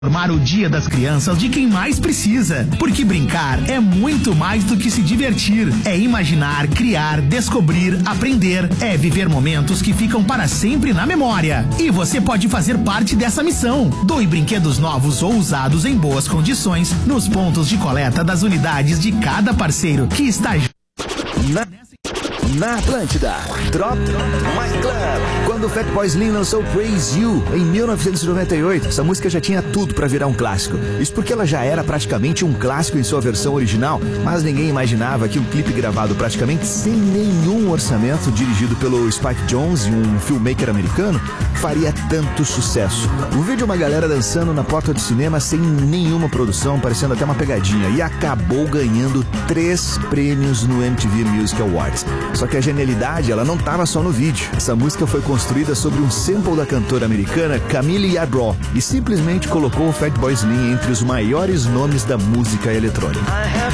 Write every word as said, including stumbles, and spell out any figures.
Formar o Dia das Crianças de quem mais precisa, porque brincar é muito mais do que se divertir, é imaginar, criar, descobrir, aprender, é viver momentos que ficam para sempre na memória. E você pode fazer parte dessa missão. Doe brinquedos novos ou usados em boas condições nos pontos de coleta das unidades de cada parceiro que está na... Na Atlântida, Drop My Club. Quando o Fatboy Slim lançou Praise You em mil novecentos e noventa e oito, essa música já tinha tudo pra virar um clássico. Isso porque ela já era praticamente um clássico em sua versão original, mas ninguém imaginava que um clipe gravado praticamente sem nenhum orçamento, dirigido pelo Spike Jonze, um filmmaker americano, faria tanto sucesso. O vídeo é uma galera dançando na porta do cinema sem nenhuma produção, parecendo até uma pegadinha, e acabou ganhando três prêmios no M T V Music Awards. Só que a genialidade, ela não estava só no vídeo. Essa música foi construída sobre um sample da cantora americana Camille Yadro e simplesmente colocou o Fatboy Slim entre os maiores nomes da música eletrônica.